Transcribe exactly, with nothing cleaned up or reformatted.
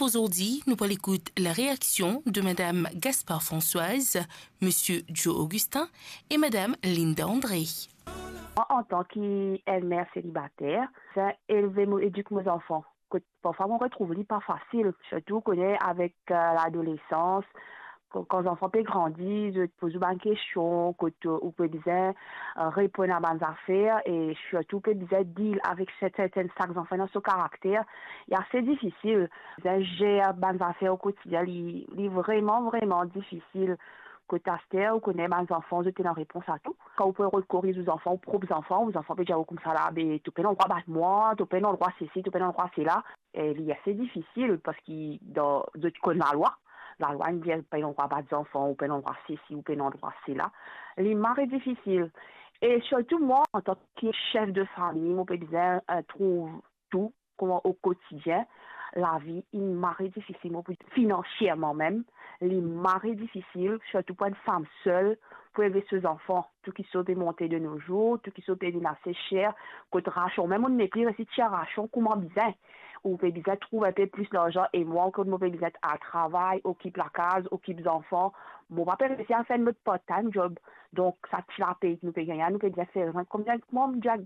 pour aujourd'hui, nous allons écouter la réaction de Madame Gaspard Françoise, Monsieur Joe Augustin et Madame Linda André. En tant qu'elle-mère célibataire, c'est élever, éduquer mes enfants. Parfois, on retrouve les pas facile, surtout qu'on est avec euh, l'adolescence. Quand les enfants grandissent, je pose une question, que vous pouvez dire, répondre à des affaires et surtout, vous pouvez dire, deal avec certaines sacs enfants dans ce caractère. Et assez difficile. Gérer des affaires au quotidien, c'est vraiment, vraiment difficile. Que tu ou connais mes enfants, je t'ai la réponse à tout. Quand vous pouvez recourir aux enfants, aux propres enfants, aux enfants peuvent dire comme ça là, mais tu peux l'endroit battre moi, tu peux l'endroit c'est ci, tu peux l'endroit c'est là. Et il est assez difficile parce que dans, tu connais la loi. La loi, il dit, tu peux l'endroit battre des enfants, ou peut l'endroit c'est ci, ou peut l'endroit c'est là. Les marres est difficile. Et surtout, moi, en tant que chef de famille, on peut dire, euh, trouve tout, comment au quotidien. La vie, il m'arrêt difficile, financièrement même, il m'arrêt difficile, surtout pour une femme seule, pour élever ses enfants, tout qui sont montés de nos jours, tout qui sont payés assez cher, côté rachon, même on n'est plus resté cher rachon, comment bien, ou peut bien trouver un peu plus d'argent, et moi, quand je peux bien à travail, occupe la case, occupe les enfants, bon, on va pas réussir à faire notre part-time job, donc ça tire la paye, nous payons rien, nous payons bien faire, combien de moi,